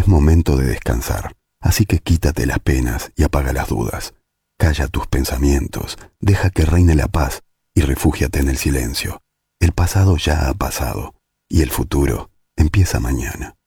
momento de descansar, así que quítate las penas y apaga las dudas. Calla tus pensamientos, deja que reine la paz y refúgiate en el silencio. El pasado ya ha pasado y el futuro empieza mañana.